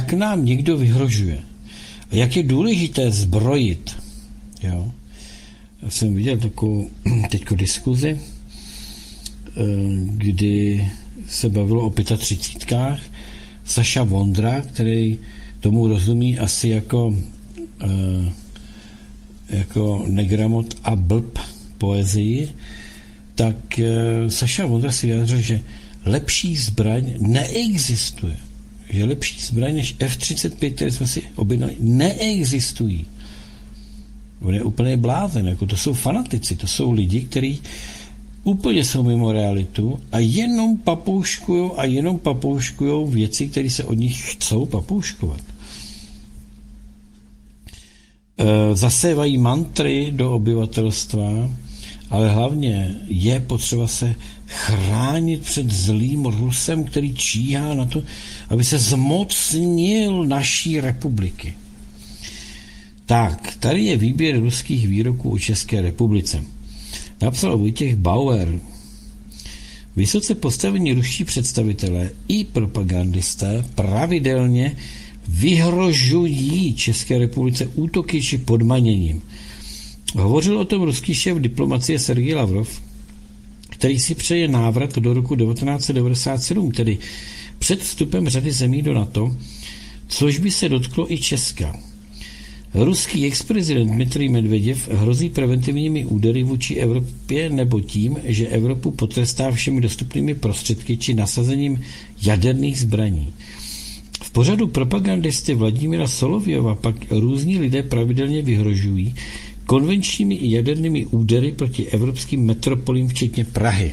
jak nám někdo vyhrožuje. A jak je důležité zbrojit. Jo? Já jsem viděl takovou teďko diskuzi, kdy se bavilo o 35. Saša Vondra, který tomu rozumí asi jako negramot a blb poezii, tak Saša Vondra si vyjádřil, že lepší zbraň neexistuje. Že lepší zbraň než F-35, které jsme si objednali, neexistují. On je úplně blázen, jako to jsou fanatici, to jsou lidi, kteří úplně jsou mimo realitu a jenom papouškujou věci, které se od nich chcou papouškovat. Zasévají mantry do obyvatelstva, ale hlavně je potřeba se chránit před zlým Rusem, který číhá na to, aby se zmocnil naší republiky. Tak, tady je výběr ruských výroků o České republice. Napsal Vojtěch Bauer. Vysoce postavení ruští představitelé i propagandisté pravidelně vyhrožují České republice útoky či podmaněním. Hovořil o tom ruský šéf diplomacie Sergej Lavrov, který si přeje návrat do roku 1997, tedy před vstupem řady zemí do NATO, což by se dotklo i Česka. Ruský ex-prezident Dmitrij Medveděv hrozí preventivními údery vůči Evropě nebo tím, že Evropu potrestá všemi dostupnými prostředky či nasazením jaderných zbraní. V pořadu propagandisty Vladimíra Solověva pak různí lidé pravidelně vyhrožují konvenčními i jadernými údery proti evropským metropolím, včetně Prahy.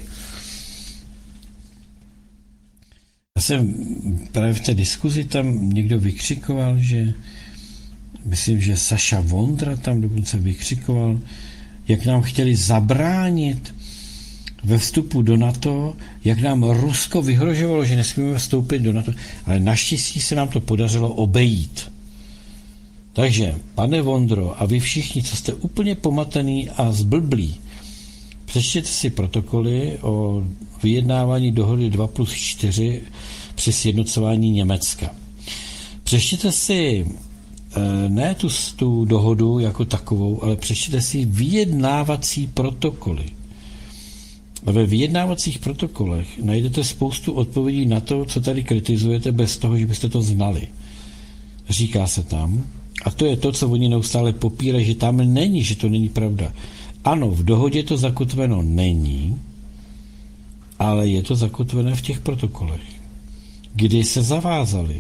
Já jsem právě v té diskuzi tam někdo vykřikoval, že myslím, že Saša Vondra tam dokonce vykřikoval, jak nám chtěli zabránit ve vstupu do NATO, jak nám Rusko vyhrožovalo, že nesmíme vstoupit do NATO, ale naštěstí se nám to podařilo obejít. Takže, pane Vondro, a vy všichni, co jste úplně pomatený a zblblí, přečtěte si protokoly o vyjednávání dohody 2+4 při sjednocování Německa. Přečtěte si ne tu dohodu jako takovou, ale přečtěte si vyjednávací protokoly. A ve vyjednávacích protokolech najdete spoustu odpovědí na to, co tady kritizujete, bez toho, že byste to znali. Říká se tam, a to je to, co oni neustále popírají, že tam není, že to není pravda. Ano, v dohodě to zakotveno není, ale je to zakotvené v těch protokolech, kdy se zavázali.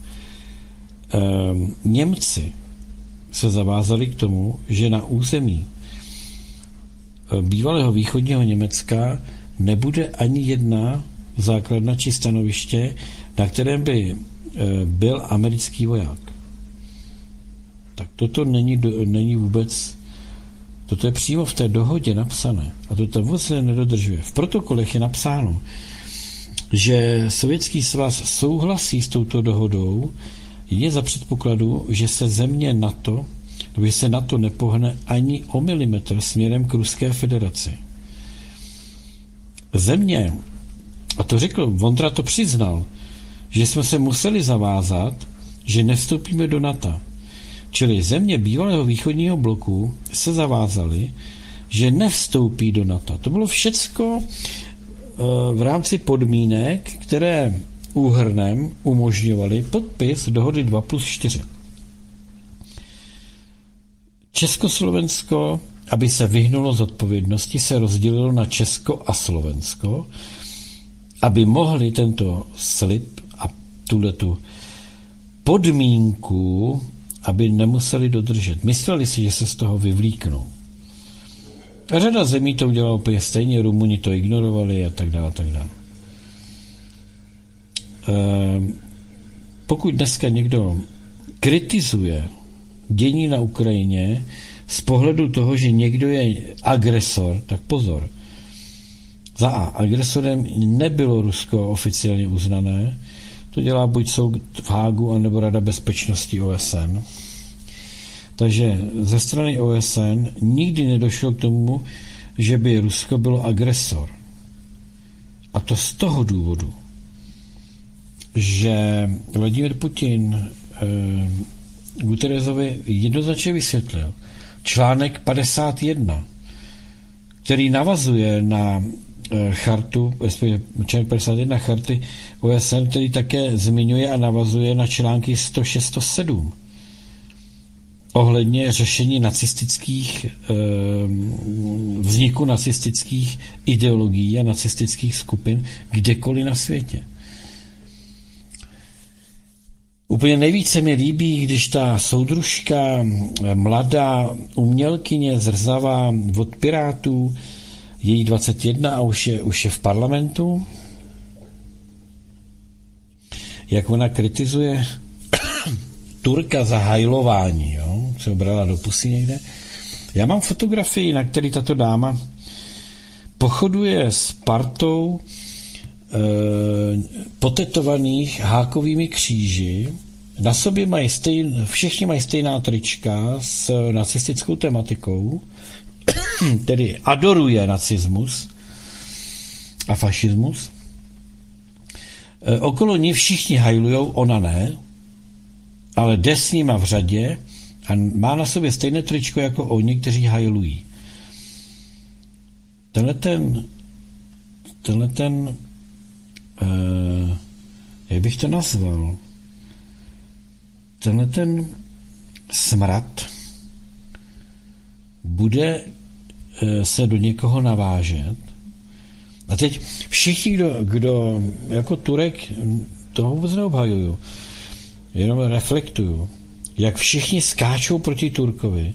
Němci se zavázali k tomu, že na území bývalého východního Německa nebude ani jedna základna či stanoviště, na kterém by byl americký voják. Tak toto není vůbec, toto je přímo v té dohodě napsané a to tam vůbec se nedodržuje. V protokolech je napsáno, že Sovětský svaz souhlasí s touto dohodou je za předpokladu, že se země NATO, nebo že se NATO nepohne ani o milimetr směrem k Ruské federaci. Země, a to řekl, Vondra to přiznal, že jsme se museli zavázat, že nevstoupíme do NATO. Čili země bývalého východního bloku se zavázaly, že nevstoupí do NATO. To bylo všecko v rámci podmínek, které úhrnem umožňovaly podpis dohody 2+4. Československo, aby se vyhnulo zodpovědnosti, se rozdělilo na Česko a Slovensko, aby mohli tento slib a tuhletu podmínku, aby nemuseli dodržet. Mysleli si, že se z toho vyvlíknou. A řada zemí to udělala úplně stejně, Rumuni to ignorovali a tak dále, tak dále. Pokud dneska někdo kritizuje dění na Ukrajině z pohledu toho, že někdo je agresor, tak pozor. Za A. Agresorem nebylo Rusko oficiálně uznané, to dělá buď soud v Hágu, anebo Rada bezpečnosti OSN. Takže ze strany OSN nikdy nedošlo k tomu, že by Rusko bylo agresor. A to z toho důvodu, že Vladimír Putin Guterresovi jednoznačně vysvětlil. Článek 51, který navazuje na chartu, článek 51 charty OSN, který také zmiňuje a navazuje na články 106-107 ohledně řešení nacistických, vzniku nacistických ideologií a nacistických skupin kdekoliv na světě. Úplně nejvíce mi líbí, když ta soudružka, mladá umělkyně zrzavá od Pirátů, její 21 a už je v parlamentu, jak ona kritizuje Turka za hajlování, jo? Se ho brala do pusy někde. Já mám fotografii, na který tato dáma pochoduje s partou potetovaných hákovými kříži. Na sobě všichni mají stejná trička s nacistickou tematikou, tedy adoruje nacismus a fašismus. Okolo ní všichni hajlujou, ona ne, ale jde s nima v řadě a má na sobě stejné tričko jako oni, kteří hajlují. Jak bych to nazval? Ten smrad bude se do někoho navážet. A teď všichni, kdo jako Turek, toho vůbec neobhajuju, jenom reflektuju, jak všichni skáčou proti Turkovi.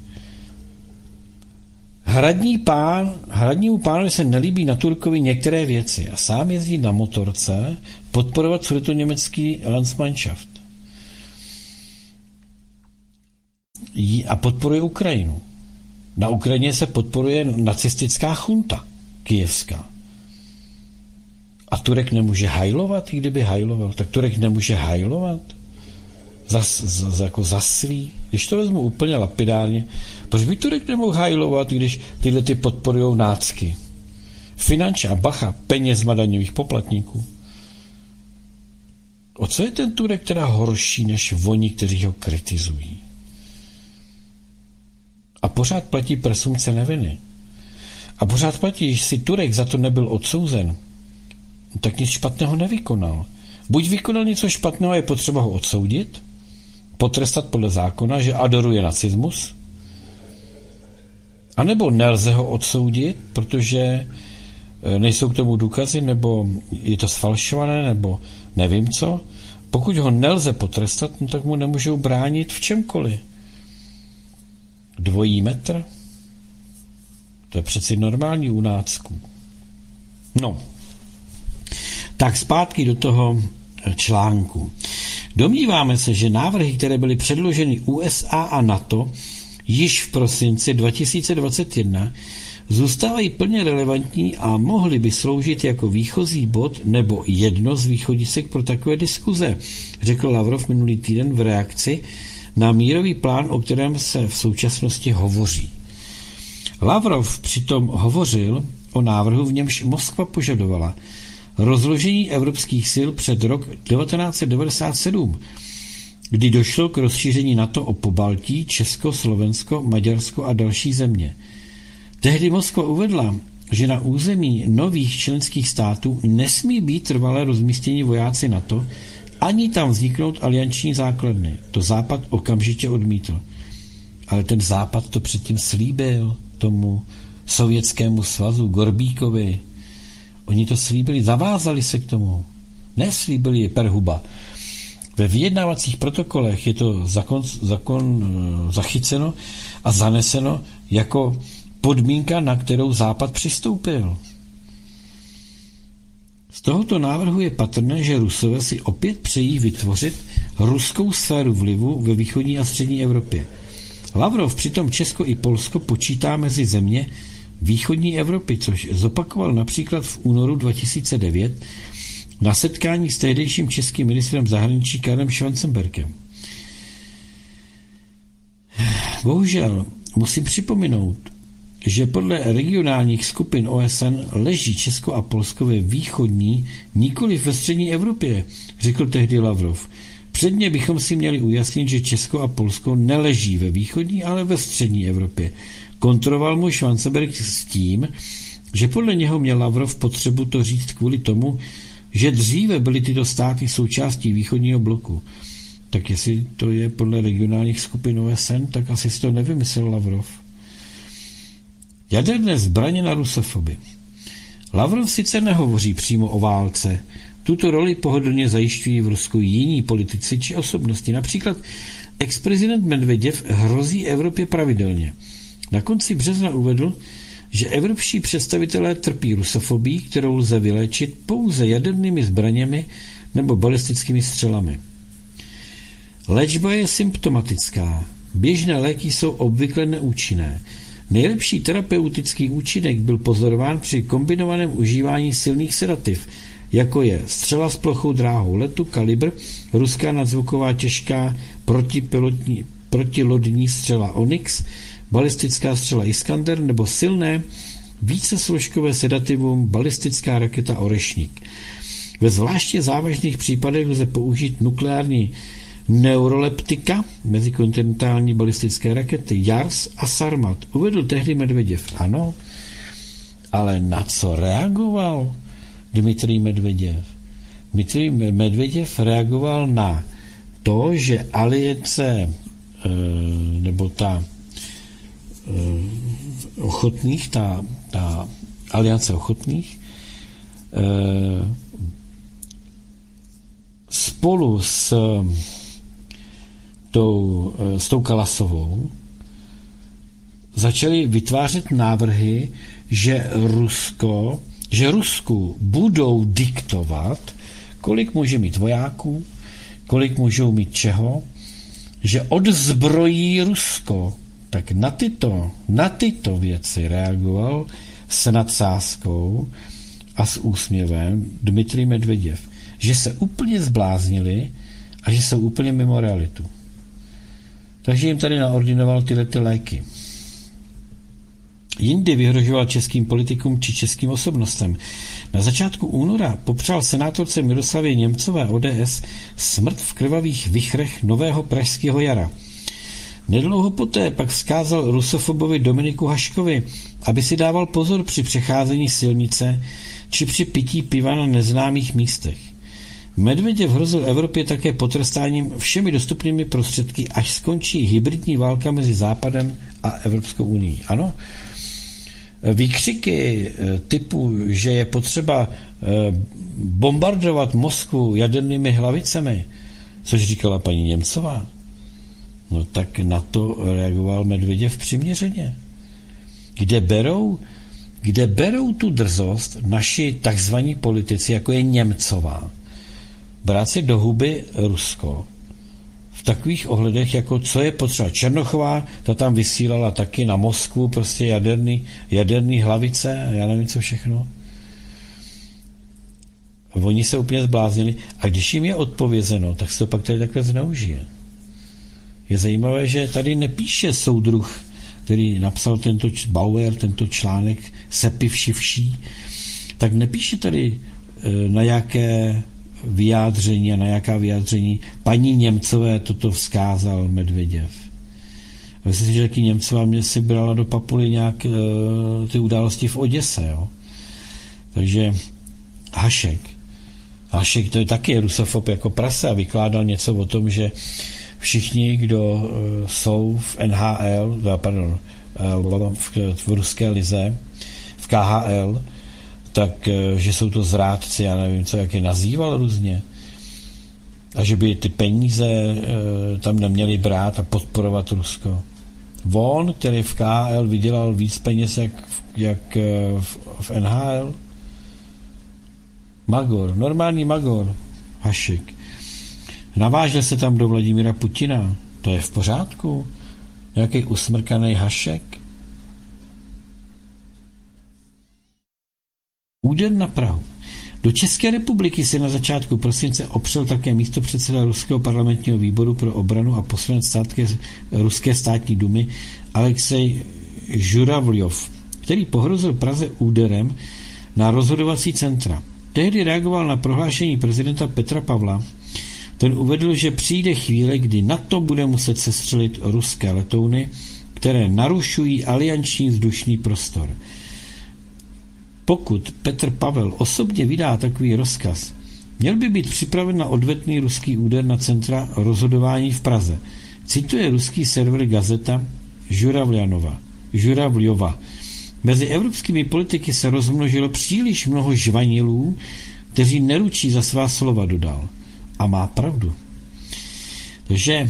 Hradnímu pánovi se nelíbí na Turkovi některé věci a sám jezdí na motorce podporovat sudetoněmecký Landsmannschaft. A podporuje Ukrajinu. Na Ukrajině se podporuje nacistická chunta kyjevská. A Turek nemůže hajlovat, i kdyby hajloval. Tak Turek nemůže hajlovat jako za svý. Když to vezmu úplně lapidárně, proč by Turek nemohl hajlovat, když tyhle ty podporujou nácky? Finančně a bacha, penězma daňových poplatníků. O co je ten Turek teda horší než oni, kteří ho kritizují? A pořád platí presumpce neviny. A pořád platí, že si Turek za to nebyl odsouzen, tak nic špatného nevykonal. Buď vykonal něco špatného, je potřeba ho odsoudit, potrestat podle zákona, že adoruje nacismus, anebo nelze ho odsoudit, protože nejsou k tomu důkazy, nebo je to sfalšované, nebo nevím co. Pokud ho nelze potrestat, no tak mu nemůžou bránit v čemkoliv. Dvojí metr? To je přeci normální u nácků. No. Tak zpátky do toho článku. Domníváme se, že návrhy, které byly předloženy USA a NATO již v prosinci 2021, zůstávají plně relevantní a mohly by sloužit jako výchozí bod nebo jedno z východisek pro takové diskuze, řekl Lavrov minulý týden v reakci na mírový plán, o kterém se v současnosti hovoří. Lavrov přitom hovořil o návrhu, v němž Moskva požadovala rozložení evropských sil před rok 1997, kdy došlo k rozšíření NATO o Pobaltí, Česko, Slovensko, Maďarsko a další země. Tehdy Moskva uvedla, že na území nových členských států nesmí být trvalé rozmístění vojáci NATO, ani tam vzniknout alianční základny. To Západ okamžitě odmítl. Ale ten Západ to předtím slíbil tomu Sovětskému svazu, Gorbíkovi. Oni to slíbili, zavázali se k tomu. Neslíbili Perhuba. Ve vyjednávacích protokolech je to zakon zachyceno a zaneseno jako podmínka, na kterou Západ přistoupil. Z tohoto návrhu je patrné, že Rusové si opět přejí vytvořit ruskou sféru vlivu ve východní a střední Evropě. Lavrov přitom Česko i Polsko počítá mezi země východní Evropy, což zopakoval například v únoru 2009 na setkání s tehdejším českým ministrem zahraničí Karlem Schwarzenbergem. Bohužel musím připomenout, že podle regionálních skupin OSN leží Česko a Polsko ve východní, nikoli ve střední Evropě, řekl tehdy Lavrov. Předně bychom si měli ujasnit, že Česko a Polsko neleží ve východní, ale ve střední Evropě. Kontroval mu Schwanzenberg s tím, že podle něho měl Lavrov potřebu to říct kvůli tomu, že dříve byly tyto státy součástí východního bloku. Tak jestli to je podle regionálních skupin OSN, tak asi si to nevymyslel Lavrov. Jaderné zbraně na rusofoby. Lavrov sice nehovoří přímo o válce. Tuto roli pohodlně zajišťují v Rusku jiní politici či osobnosti. Například ex-prezident Medveděv hrozí Evropě pravidelně. Na konci března uvedl, že evropští představitelé trpí rusofobii, kterou lze vyléčit pouze jadernými zbraněmi nebo balistickými střelami. Léčba je symptomatická. Běžné léky jsou obvykle neúčinné. Nejlepší terapeutický účinek byl pozorován při kombinovaném užívání silných sedativ, jako je střela s plochou dráhou letu, kalibr, ruská nadzvuková těžká protilodní střela Onyx, balistická střela Iskander nebo silné vícesložkové sedativum balistická raketa Orešník. Ve zvláště závažných případech lze použít nukleární neuroleptika, mezikontinentální balistické rakety JARS a Sarmat. Uvedl tehdy Medveděv. Ano, ale na co reagoval Dmitrij Medveděv? Dmitrij Medveděv reagoval na to, že aliance nebo ta ochotných, ta aliance ochotných spolu s tou Kalasovou začali vytvářet návrhy, že Rusku budou diktovat, kolik může mít vojáků, kolik můžou mít čeho, že odzbrojí Rusko. Tak na tyto věci reagoval s nadsázkou a s úsměvem Dmitrij Medveděv, že se úplně zbláznili a že jsou úplně mimo realitu. Takže jim tady naordinoval tyhle léky. Jindy vyhrožoval českým politikům či českým osobnostem. Na začátku února popřál senátorce Miroslavě Němcové ODS smrt v krvavých vichrech nového pražského jara. Nedlouho poté pak vzkázal rusofobovi Dominiku Haškovi, aby si dával pozor při přecházení silnice či při pití piva na neznámých místech. Medveděv hrozil Evropě také potrestáním všemi dostupnými prostředky, až skončí hybridní válka mezi Západem a Evropskou unií. Ano, výkřiky typu, že je potřeba bombardovat Moskvu jadernými hlavicemi, což říkala paní Němcová, no tak na to reagoval Medveděv přiměřeně. Kde berou tu drzost naši takzvaní politici, jako je Němcová, brát si do huby Rusko v takových ohledech, jako co je potřeba. Černochová, ta tam vysílala taky na Moskvu prostě jaderný hlavice a já nevím co všechno. Oni se úplně zbláznili a když jim je odpovězeno, tak se to pak tady takhle zneužije. Je zajímavé, že tady nepíše soudruh, který napsal Bauer, tento článek sepivšivší, tak nepíše tady na jaké vyjádření a na jaká vyjádření paní Němcové toto vzkázal Medveděv. Myslím si, že taky Němcová mě si brala do papuly nějak ty události v Oděse. Jo? Takže Hašek to je taky rusofob jako prase a vykládal něco o tom, že všichni, kdo jsou v NHL, v ruské lize, v KHL, tak, že jsou to zrádci, já nevím, co, jak je nazýval různě. A že by ty peníze tam neměli brát a podporovat Rusko. On, který v KHL vydělal víc peněz, jak v NHL. Magor, normální Magor, Hašek. Navážel se tam do Vladimíra Putina. To je v pořádku? Nějaký usmrkaný Hašek? Úder na Prahu. Do České republiky se na začátku prosince opřel také místopředseda Ruského parlamentního výboru pro obranu a poslanec Ruské státní dumy Alexej Žuravljov, který pohrozil Praze úderem na rozhodovací centra. Tehdy reagoval na prohlášení prezidenta Petra Pavla, Ten uvedl, že přijde chvíle, kdy NATO bude muset sestřelit ruské letouny, které narušují alianční vzdušný prostor. Pokud Petr Pavel osobně vydá takový rozkaz, měl by být připraven na odvetný ruský úder na centra rozhodování v Praze. Cituje ruský server Gazeta Žuravljova. Mezi evropskými politiky se rozmnožilo příliš mnoho žvanilů, kteří neručí za svá slova, dodal. A má pravdu. Takže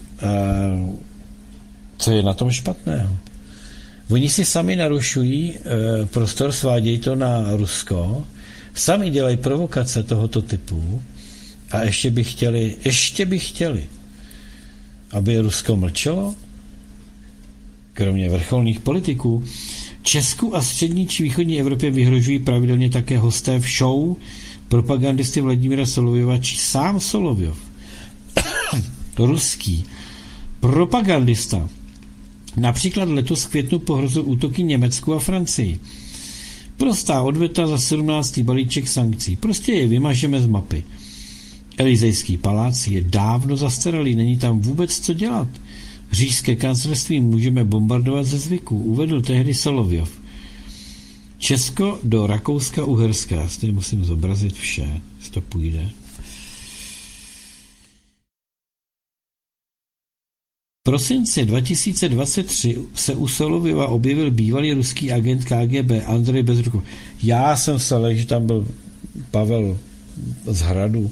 co je na tom špatného? Oni si sami narušují prostor, svádějí to na Rusko, sami dělají provokace tohoto typu a ještě by chtěli, aby Rusko mlčelo, kromě vrcholných politiků. Česku a střední či východní Evropě vyhrožují pravidelně také hosté v show propagandisty Vladimíra Solovyova či sám Solovyov. Ruský propagandista například letos v květnu pohrozil útoky Německu a Francii. Prostá odveta za 17. balíček sankcí. Prostě je vymažeme z mapy. Elizejský palác je dávno zastaralý, není tam vůbec co dělat. Říšské kancelářství můžeme bombardovat ze zvyku, uvedl tehdy Solovyov. Česko do Rakouska-Uherska. Já si musím zobrazit vše, jestli to půjde. V prosinci 2023 se u Solovyova objevil bývalý ruský agent KGB Andrej Bezrukov. Já jsem se že tam byl Pavel z Hradu.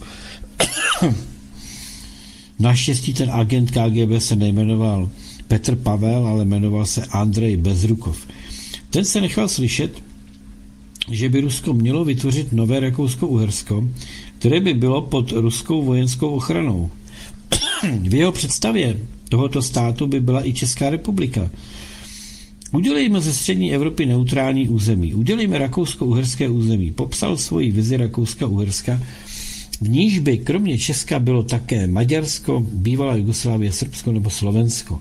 Naštěstí ten agent KGB se nejmenoval Petr Pavel, ale jmenoval se Andrej Bezrukov. Ten se nechal slyšet, že by Rusko mělo vytvořit nové Rakousko-Uhersko, které by bylo pod ruskou vojenskou ochranou. V jeho představě tohoto státu by byla i Česká republika. Udělejme ze střední Evropy neutrální území. Udělejme Rakousko-Uherské území. Popsal svoji vizi Rakouska-Uherska, v níž by kromě Česka bylo také Maďarsko, bývalá Jugoslávie, Srbsko nebo Slovensko.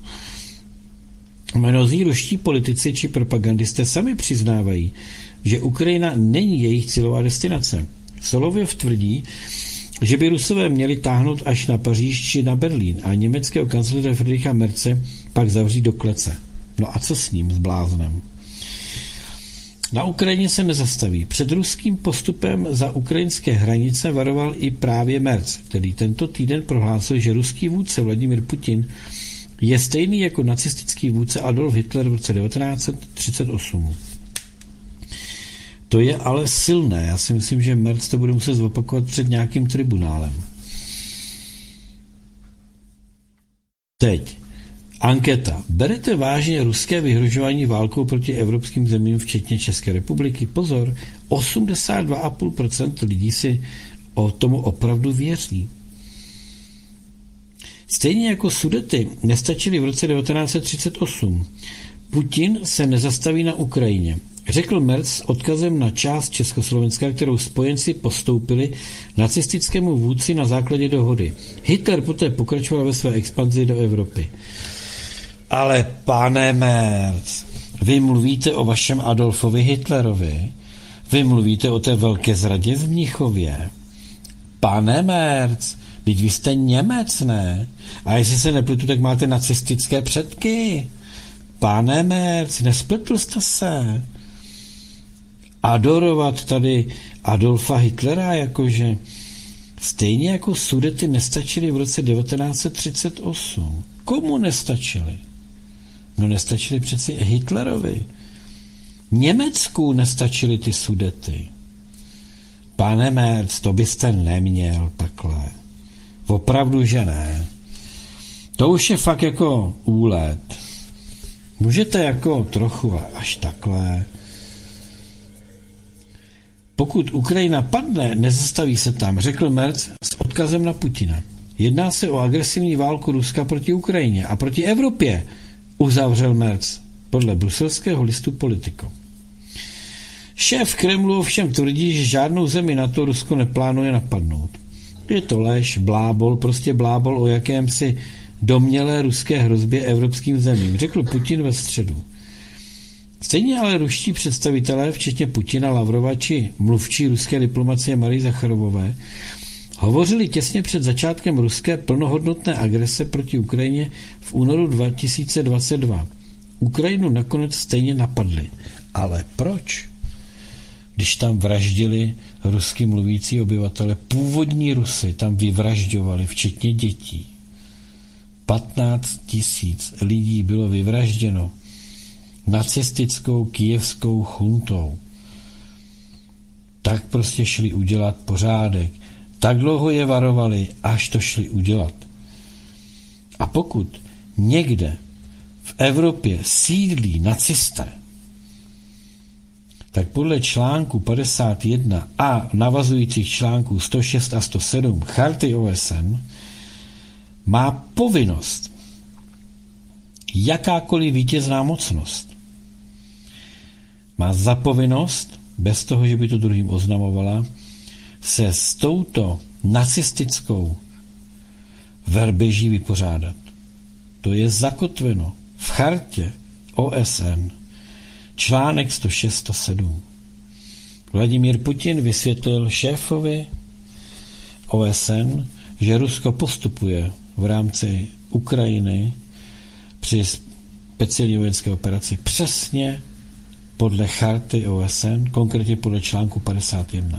Mnozí ruští politici či propagandisté sami přiznávají, že Ukrajina není jejich cílová destinace. Solovyov tvrdí, že by Rusové měli táhnout až na Paříž či na Berlín a německého kancléře Friedricha Merze pak zavřít do klece. No a co s ním, s bláznem? Na Ukrajině se nezastaví. Před ruským postupem za ukrajinské hranice varoval i právě Merz, který tento týden prohlásil, že ruský vůdce Vladimír Putin je stejný jako nacistický vůdce Adolf Hitler v roce 1938. To je ale silné. Já si myslím, že Merz to bude muset zopakovat před nějakým tribunálem. Teď. Anketa. Berete vážně ruské vyhrožování válkou proti evropským zemím, včetně České republiky? Pozor, 82,5% lidí si o tomu opravdu věří. Stejně jako Sudety nestačili v roce 1938. Putin se nezastaví na Ukrajině. Řekl Merz s odkazem na část Československa, kterou spojenci postoupili nacistickému vůdci na základě dohody. Hitler poté pokračoval ve své expanzi do Evropy. Ale pane Merz, vy mluvíte o vašem Adolfovi Hitlerovi? Vy mluvíte o té velké zradě v Mnichově? Pane Merz, teď vy jste Němec, ne? A jestli se nepletu, tak máte nacistické předky. Pane Merz, nespletl jste se? Adorovat tady Adolfa Hitlera, jakože stejně jako Sudety nestačily v roce 1938. Komu nestačily? No nestačily přeci Hitlerovi. Německu nestačily ty Sudety. Pane Merz, to byste neměl takhle. Opravdu, že ne. To už je fakt jako úlet. Můžete jako trochu až takhle. Pokud Ukrajina padne, nezastaví se tam, řekl Merz s odkazem na Putina. Jedná se o agresivní válku Ruska proti Ukrajině a proti Evropě, uzavřel Merz podle bruselského listu Politico. Šéf Kremlu ovšem tvrdí, že žádnou zemi NATO Rusko neplánuje napadnout. Je to lež, blábol, prostě blábol o jakémsi domnělé ruské hrozbě evropským zemím, řekl Putin ve středu. Stejně ale ruští představitelé, včetně Putina, Lavrova či mluvčí ruské diplomacie Marie Zacharovové, Hovořili těsně před začátkem ruské plnohodnotné agrese proti Ukrajině v únoru 2022. Ukrajinu nakonec stejně napadli. Ale proč? Když tam vraždili rusky mluvící obyvatele, původní Rusy tam vyvražďovali, včetně dětí. 15 000 lidí bylo vyvražděno nacistickou kyjevskou chuntou. Tak prostě šli udělat pořádek. Tak dlouho je varovali, až to šli udělat. A pokud někde v Evropě sídlí nacisté, tak podle článku 51 a navazujících článků 106 a 107 Charty OSN má povinnost jakákoliv vítězná mocnost. Má zapovinnost, bez toho, že by to druhým oznamovala, se s touto nacistickou verbeží vypořádat. To je zakotveno v chartě OSN, článek 106-107. Vladimír Putin vysvětlil šéfovi OSN, že Rusko postupuje v rámci Ukrajiny při speciální vojenské operaci přesně podle charty OSN, konkrétně podle článku 51.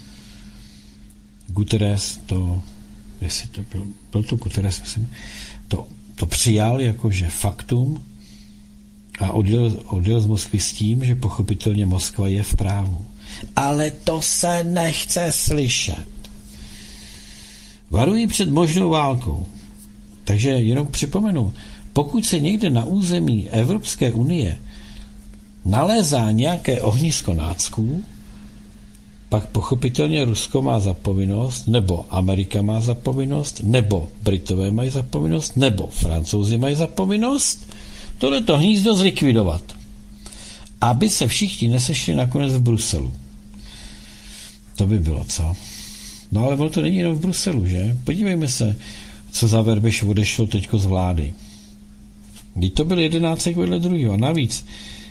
Guterres to, jestli to byl to Guterres, myslím, to přijal jakože faktum a odjel z Moskvy s tím, že pochopitelně Moskva je v právu. Ale to se nechce slyšet. Varují před možnou válkou. Takže jenom připomenu, pokud se někde na území Evropské unie nalézá nějaké ohnisko nácků, pak pochopitelně Rusko má za povinnost, nebo Amerika má za povinnost, nebo Britové mají za povinnost, nebo Francouzi mají za povinnost tohleto hnízdo zlikvidovat. Aby se všichni nesešli nakonec v Bruselu. To by bylo, co? No ale ono to není jenom v Bruselu, že? Podívejme se, co za verbež odešlo teďko z vlády. Když to byl 11 vedle druhého. A navíc,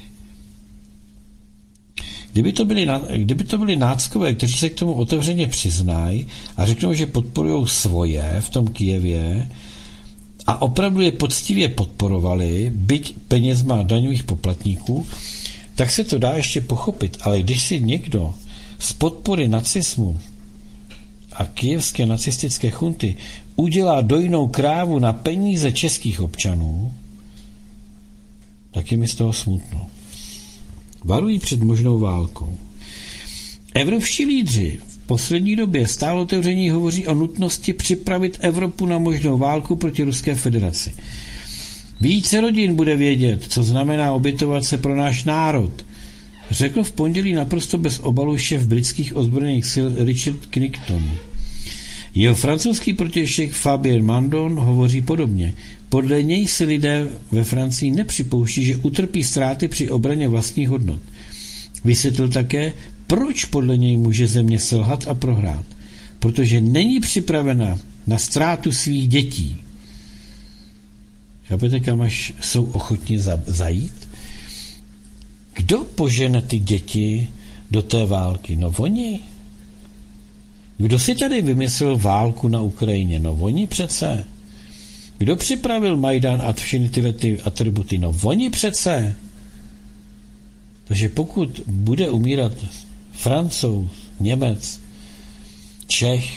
kdyby to byli náckové, kteří se k tomu otevřeně přiznají a řeknou, že podporují svoje v tom Kyjevě a opravdu je poctivě podporovali, byť penězma daňových poplatníků, tak se to dá ještě pochopit. Ale když si někdo z podpory nacismu a kyjevské nacistické chunty udělá dojnou krávu na peníze českých občanů, tak je mi z toho smutno. Varují před možnou válkou. Evropští lídři v poslední době stále otevření hovoří o nutnosti připravit Evropu na možnou válku proti Ruské federaci. Více rodin bude vědět, co znamená obětovat se pro náš národ, řekl v pondělí naprosto bez obalu šéf britských ozbrojených sil Richard Crichton. Jeho francouzský protějšek Fabien Mandon hovoří podobně. Podle něj si lidé ve Francii nepřipouští, že utrpí ztráty při obraně vlastních hodnot. Vysvětlil také, proč podle něj může země selhat a prohrát. Protože není připravena na ztrátu svých dětí. Chápete, kam až jsou ochotni zajít? Kdo požene ty děti do té války? No oni. Kdo si tady vymyslel válku na Ukrajině? No oni přece. Kdo připravil Majdan a všechny tyhle ty atributy? No oni přece. Takže pokud bude umírat Francouz, Němec, Čech,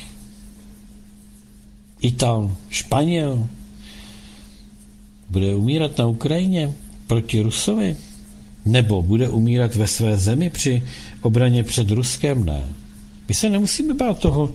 Ital, Španěl, bude umírat na Ukrajině proti Rusovi? Nebo bude umírat ve své zemi při obraně před Ruskem? Ne. My se nemusíme bát toho,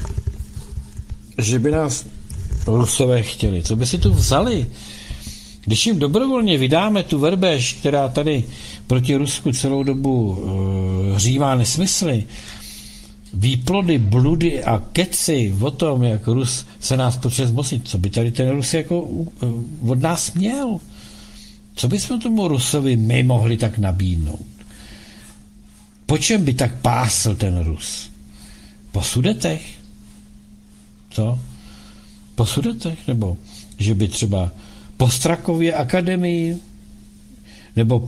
že by nás Rusové chtěli. Co by si tu vzali? Když jim dobrovolně vydáme tu verbež, která tady proti Rusku celou dobu hřívá nesmysly, výplody, bludy a keci o tom, jak Rus se nás potřebuje zmocnit, co by tady ten Rus jako od nás měl? Co bychom tomu Rusovi my mohli tak nabídnout? Po čem by tak pásl ten Rus? Po Sudetech? Co? Po Sudetech? Nebo že by třeba po Strakově akademii? Nebo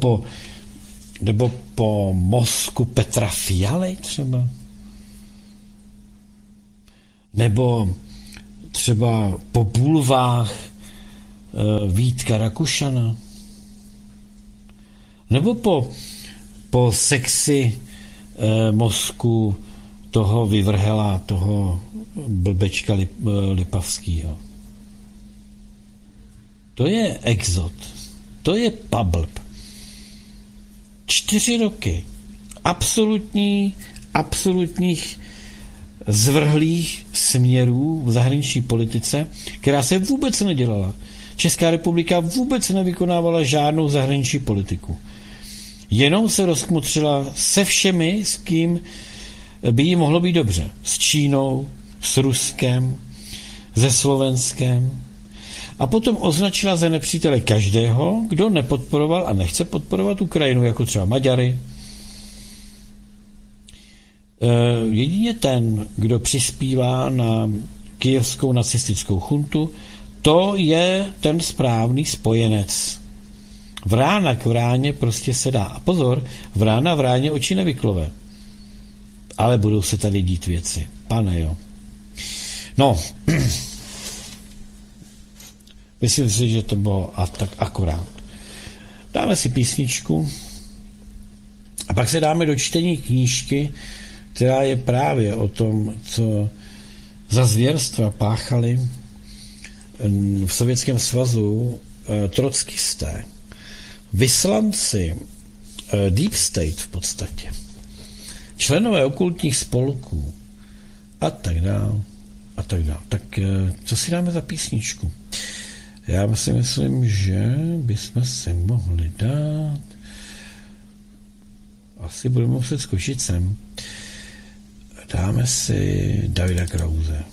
po mozku Petra Fialy třeba? Nebo třeba po bulvách Vítka Rakušana, nebo po sexy mozku toho vyvrhela, toho blbečka Lipavského. To je exot, to je pablb. 4 roky absolutních zvrhlých směrů v zahraniční politice, která se vůbec nedělala. Česká republika vůbec nevykonávala žádnou zahraniční politiku. Jenom se rozkmotřila se všemi, s kým by jí mohlo být dobře. S Čínou, s Ruskem, se Slovenskem. A potom označila za nepřítele každého, kdo nepodporoval a nechce podporovat Ukrajinu, jako třeba Maďary. Jedině ten, kdo přispívá na kyjevskou nacistickou chuntu, to je ten správný spojenec. Vrána k vráně prostě se dá. A pozor, vrána vráně oči nevyklove. Ale budou se tady dít věci. Pane jo. No, myslím si, že to bylo a tak akorát. Dáme si písničku a pak se dáme do čtení knížky, která je právě o tom, co za zvěrstva páchali v Sovětském svazu trockisté, vyslanci Deep State v podstatě, členové okultních spolků a tak dále, a tak dále. Tak co si dáme za písničku? Já si myslím, že bychom si mohli dát, asi budeme muset skočit sem, dáme si Davida Krause.